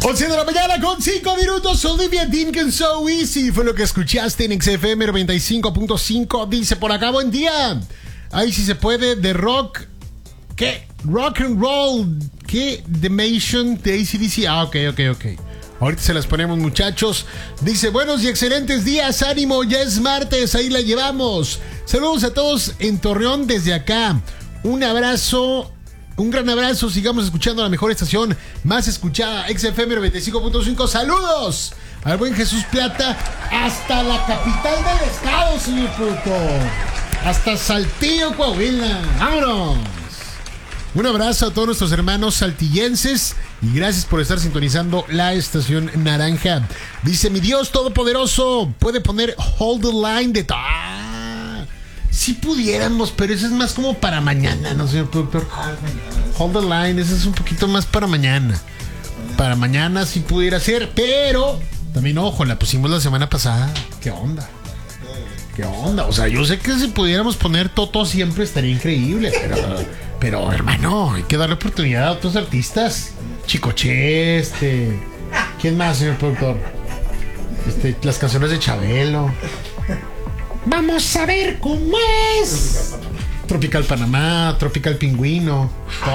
11 de la mañana con 5 minutos. Olivia Dean, So Easy. Fue lo que escuchaste en XFM 95.5. Dice por acá, buen día. Ahí sí se puede, de rock. ¿Qué? Rock and roll. ¿Qué? The Nation de AC/DC. Ah, ok. Ahorita se las ponemos, muchachos. Dice, buenos y excelentes días. Ánimo, ya es martes. Ahí la llevamos. Saludos a todos en Torreón desde acá. Un abrazo. Un gran abrazo, sigamos escuchando la mejor estación más escuchada, XFM 95.5. Saludos al buen Jesús Plata hasta la capital del estado, señor productor. Hasta Saltillo, Coahuila. ¡Vámonos! Un abrazo a todos nuestros hermanos saltillenses y gracias por estar sintonizando la estación naranja. Dice, mi Dios todopoderoso, puede poner Hold the Line de... Si pudiéramos, pero eso es más como para mañana, ¿no, señor productor? Hold the Line, eso es un poquito más para mañana. Para mañana sí pudiera ser, pero también, ojo, la pusimos la semana pasada. ¿Qué onda? O sea, yo sé que si pudiéramos poner Toto siempre estaría increíble, pero hermano, hay que darle oportunidad a otros artistas. Chicoche, ¿quién más, señor productor? Las canciones de Chabelo. Vamos a ver cómo es. Tropical Panamá, Tropical Pingüino.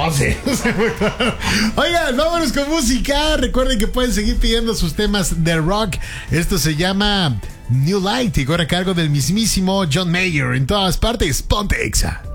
Oigan, vámonos con música. Recuerden que pueden seguir pidiendo sus temas de rock. Esto se llama New Light y corre a cargo del mismísimo John Mayer. En todas partes, ponte Exa.